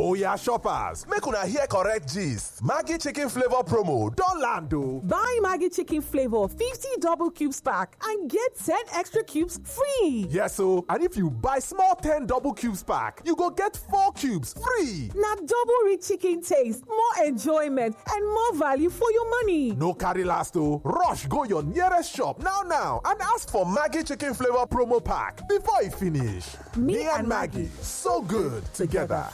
Oya shoppers, make una hear correct gist. Maggi chicken flavor promo don land o. Buy Maggi chicken flavor 50 double cubes pack and get 10 extra cubes free. Yes o, and if you buy small 10 double cubes pack, you go get 4 cubes free. Na double rich chicken taste, more enjoyment and more value for your money. No carry last o. Rush go your nearest shop now and ask for Maggi chicken flavor promo pack before e finish. Me and Maggi, so good together.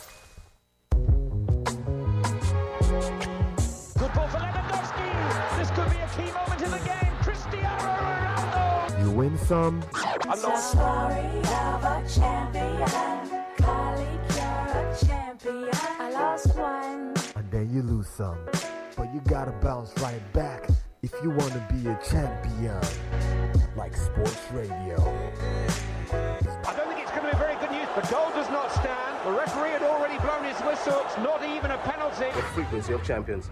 Good ball for Lewandowski. This could be a key moment in the game. Cristiano Ronaldo. You win some. It's a story of a champion. Colleague, you're a champion. I lost one. And then you lose some. But you gotta bounce right back if you wanna be a champion. Like sports radio. I don't think it's going to be very good news, but goal does not stand. The referee had already blown his whistle. It's not even a penalty. The frequency of champions.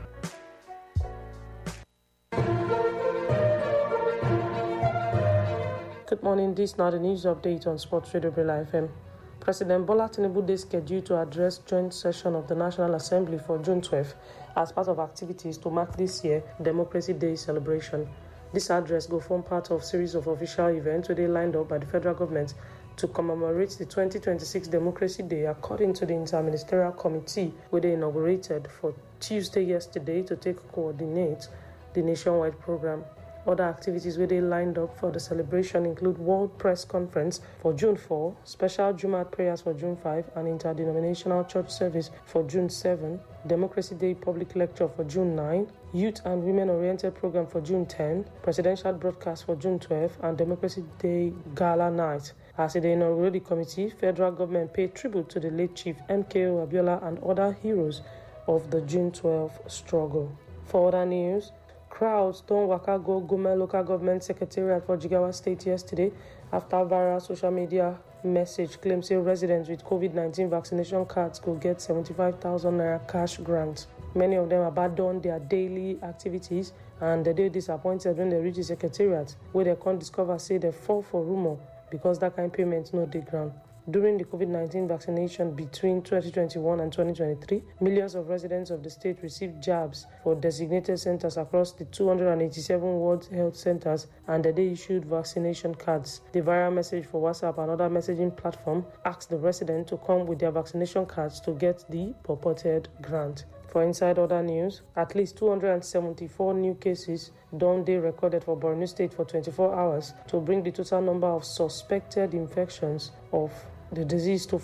Good morning, this is now the news update on Sports Radio Bella FM. President Bola Tinubu is scheduled to address joint session of the National Assembly for June 12 as part of activities to mark this year Democracy Day celebration. This address will form part of a series of official events where they lined up by the federal government to commemorate the 2026 Democracy Day according to the Interministerial Committee where they inaugurated for Tuesday yesterday to coordinate the nationwide program. Other activities where they lined up for the celebration include World Press Conference for June 4, special Jumat prayers for June 5, and interdenominational church service for June 7, Democracy Day public lecture for June 9, Youth and Women-Oriented Program for June 10, Presidential Broadcast for June 12, and Democracy Day Gala Night. As the inaugurated committee, federal government paid tribute to the late Chief MKO Abiola and other heroes of the June 12 struggle. For other news, crowds don waka go Gumel local government secretariat for Jigawa State yesterday after viral social media message claims say residents with COVID-19 vaccination cards go get 75,000 naira cash grant. Many of them abandoned their daily activities and they dey disappointed when they reach the secretariat where they can't discover say they fall for rumor because that kind of payment no dey ground. During the COVID-19 vaccination between 2021 and 2023, millions of residents of the state received jabs for designated centers across the 287 World Health Centers and they issued vaccination cards. The viral message for WhatsApp and other messaging platform asked the resident to come with their vaccination cards to get the purported grant. For inside other news, at least 274 new cases don dey recorded for Borno State for 24 hours to bring the total number of suspected infections of the disease to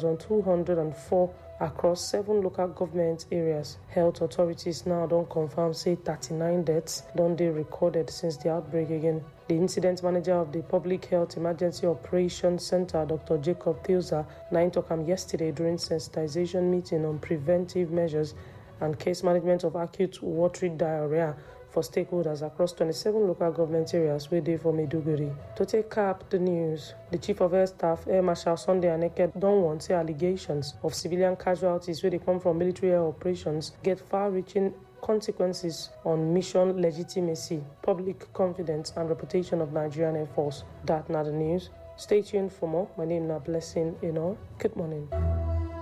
4,204 across 7 local government areas. Health authorities now don confirm say 39 deaths don dey recorded since the outbreak again. The incident manager of the Public Health Emergency Operations Center, Dr. Jacob Thilza, tok am yesterday during sensitization meeting on preventive measures and case management of acute watery diarrhea for stakeholders across 27 local government areas wey dey for Maiduguri. To take cap the news, the Chief of Air Staff, Air Marshal Sunday Aneke, don want say allegations of civilian casualties wey dey come from military air operations get far-reaching consequences on mission legitimacy, public confidence, and reputation of Nigerian Air Force. That na the news. Stay tuned for more. My name is Blessing Ino. Good morning.